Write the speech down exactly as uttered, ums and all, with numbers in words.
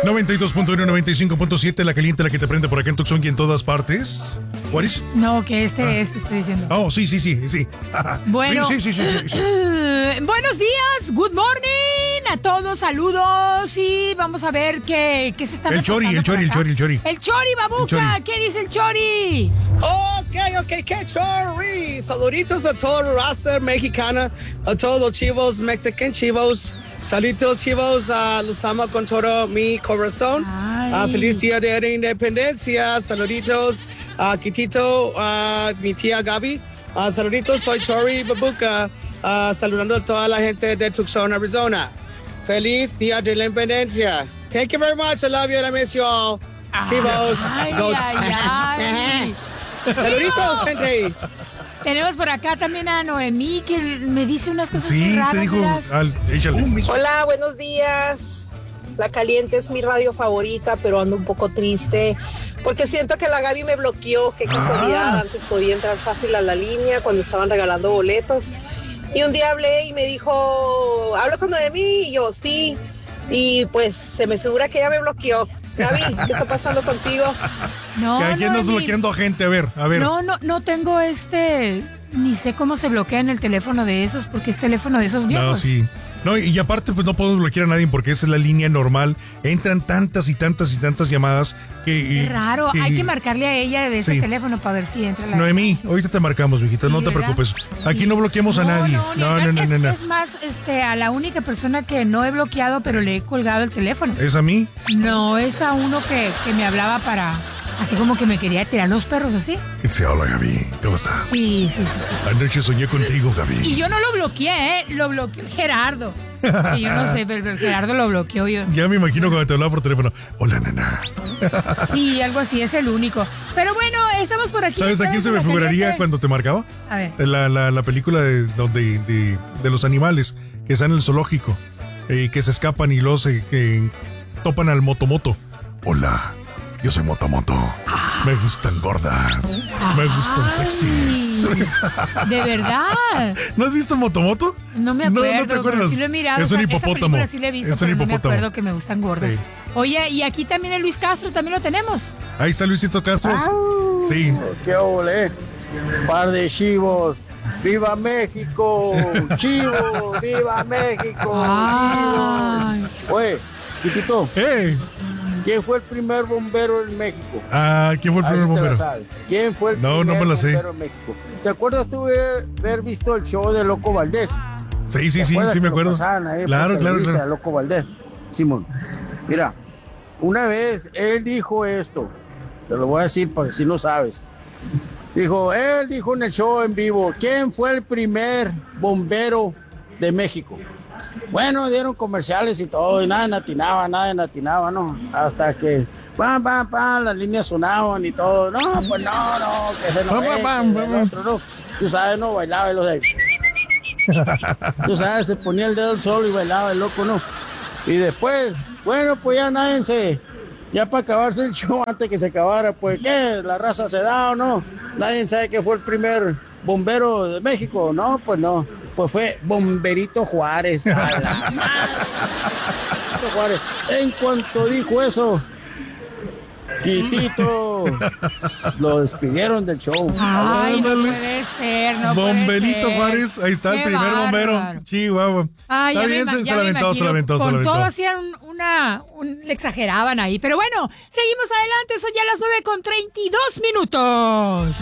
noventa y dos punto uno, noventa y cinco punto siete, la caliente, la que te prende por acá en Tucson y en todas partes. ¿Cuál es? No, que este, Ah. este estoy diciendo. Oh, sí, sí, sí, sí. Bueno. Sí, sí, sí, sí, sí, sí. Buenos días, good morning a todos, saludos y vamos a ver qué, qué se está El chori, el chori, el chori, el chori. El chori, babuca, El chori. ¿qué dice el chori? Ok, ok, qué chorri. Saluditos a toda la raza mexicana, a todos los chivos, mexican chivos. Saluditos chivos, uh, los amo con todo mi corazón. Uh, feliz día de la independencia. Saluditos a uh, Kitito, uh, mi tía Gaby. Uh, saluditos, soy Chori Babuca, uh, saludando a toda la gente de Tucson, Arizona. Feliz día de la independencia. Thank you very much. I love you and I miss you all. Chivos. Ay, Goats. ay, ay. Saluditos, gente. Tenemos por acá también a Noemí que me dice unas cosas Sí, muy raras. te dijo. verás. Al, échale. Hola, buenos días. La Caliente es mi radio favorita, pero ando un poco triste porque siento que la Gaby me bloqueó. Qué casualidad, Ah. antes podía entrar fácil a la línea cuando estaban regalando boletos. Y un día hablé y me dijo, ¿hablo con Noemí? Y yo, sí. Y pues se me figura que ella me bloqueó. Gaby, ¿qué está pasando contigo? No, ¿Quién nos Noemí. bloqueando a gente? A ver, a ver. No, no, no tengo este, ni sé cómo se bloquea en el teléfono de esos, porque es teléfono de esos viejos. No, sí. No, y aparte, pues no podemos bloquear a nadie porque esa es la línea normal. Entran tantas y tantas y tantas llamadas que. Es raro, que- hay que marcarle a ella de ese Sí. teléfono para ver si entra la... Noemí, ahorita te marcamos, mijita, Sí, no te ¿verdad? preocupes. Aquí Sí. no bloqueamos a No, nadie. No, No, ni- no, no, es, no, no. es más, este, a la única persona que no he bloqueado, pero le he colgado el teléfono. ¿Es a mí? No, es a uno que, que me hablaba para... Así como que me quería tirar los perros, así. ¿Qué te habla, Gaby? ¿Cómo estás? Sí, sí, sí, sí. Anoche soñé contigo, Gaby. Y yo no lo bloqueé, ¿eh? Lo bloqueó el Gerardo. Que yo no sé, pero el Gerardo lo bloqueó yo. Ya me imagino cuando te hablaba por teléfono. Hola, nena. Sí, algo así, es el único. Pero bueno, estamos por aquí. ¿Sabes a quién se me Estamos en la figuraría caliente. cuando te marcaba? A ver. La, la, la película de, donde, de, de los animales que están en el zoológico y que se escapan y luego se que topan al motomoto. Hola, yo soy Motomoto. Me gustan gordas. Me gustan Ay, sexys. De verdad. ¿No has visto Motomoto? No me No, acuerdo. no te acuerdas. Pero sí lo he mirado. Es un o sea, hipopótamo. Esa película sí la he visto, Es un pero no me hipopótamo. acuerdo que me gustan gordas. Sí. Oye, y aquí también el Luis Castro, también lo tenemos. Ahí está Luisito Castro. Sí. ¡Qué ole! Par de chivos. ¡Viva México! ¡Chivos! ¡Viva México! Ay. ¡Chivos! Oye, Chiquito, ¡Eh! ¿quién fue el primer bombero en México? Ah, ¿quién fue el A ver primer si te la bombero? sabes. ¿Quién fue el No, no primer me la sé. bombero en México? ¿Te acuerdas tú de haber visto el show de Loco Valdés? Sí, sí, ¿Te sí, acuerdas sí que me lo acuerdo. pasaban ahí por Claro, claro, Televisa, claro. Loco Valdés. Simón, mira, una vez él dijo esto, te lo voy a decir para que si no sabes. Dijo, él dijo en el show en vivo, ¿quién fue el primer bombero de México? Bueno, dieron comerciales y todo, y nada natinaba, nada natinaba, ¿no? Hasta que, pam, pam, pam, las líneas sonaban y todo. No, pues no, no, que se nos Pam, ve, pam, pam, que el pam. otro, no. Tú sabes, no, bailaba y los de... Tú sabes, se ponía el dedo al sol y bailaba el loco, ¿no? Y después, bueno, pues ya nadie se... Ya para acabarse el show, antes que se acabara, pues, ¿qué? ¿La raza se da o no? Nadie sabe que fue el primer bombero de México, ¿no? Pues no, pues fue Bomberito Juárez. A la madre. Bomberito Juárez. En cuanto dijo eso, Quitito, lo despidieron del show. Ay, no Ándale. puede ser, no puede Bomberito ser. Juárez, ahí está el Qué primer bombero. bárbaro. Chihuahua. Ay, Está ya bien, me, se, ima- se ya la me aventó, se la imagino. aventó, se la Con aventó. todo hacían una, un- le exageraban ahí. Pero bueno, seguimos adelante, son ya las nueve con treinta y dos minutos.